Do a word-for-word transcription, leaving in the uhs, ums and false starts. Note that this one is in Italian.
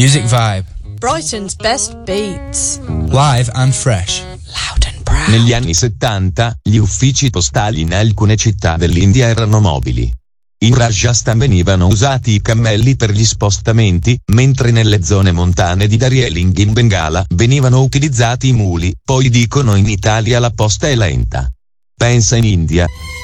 Music Vibe. Brighton's best beats. Live and fresh. Loud and proud. Negli anni settanta, gli uffici postali in alcune città dell'India erano mobili. In Rajasthan venivano usati i cammelli per gli spostamenti, mentre nelle zone montane di Darjeeling in Bengala venivano utilizzati i muli. Poi dicono in Italia la posta è lenta. Pensa in India.